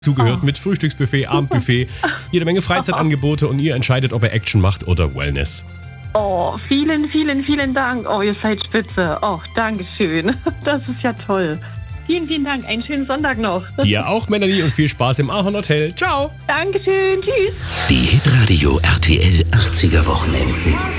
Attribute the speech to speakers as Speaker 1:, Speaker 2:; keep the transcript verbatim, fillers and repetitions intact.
Speaker 1: zugehört
Speaker 2: Oh.
Speaker 1: mit Frühstücksbuffet, Abendbuffet, jede Menge Freizeitangebote und ihr entscheidet, ob ihr Action macht oder Wellness.
Speaker 2: Oh, vielen, vielen, vielen Dank. Oh, ihr seid spitze. Oh, danke schön. Das ist ja toll. Vielen, vielen Dank. Einen schönen Sonntag noch.
Speaker 1: Dir auch, Melanie, und viel Spaß im Ahorn Hotel. Ciao!
Speaker 2: Dankeschön. Tschüss.
Speaker 3: Die Hitradio R T L achtziger Wochenenden.